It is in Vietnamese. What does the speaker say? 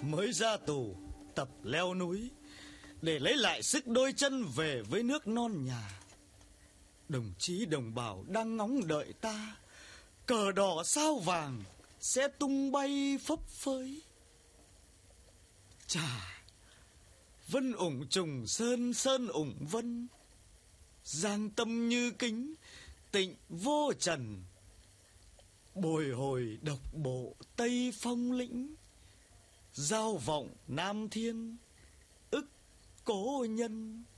mới ra tù tập leo núi để lấy lại sức đôi chân về với nước non nhà. Đồng chí đồng bào đang ngóng đợi ta, cờ đỏ sao vàng sẽ tung bay phấp phới. Chà, vân ủng trùng sơn, sơn ủng vân, giang tâm như kính, tịnh vô trần. Bồi hồi độc bộ Tây Phong lĩnh, giao vọng Nam Thiên, ức cố nhân.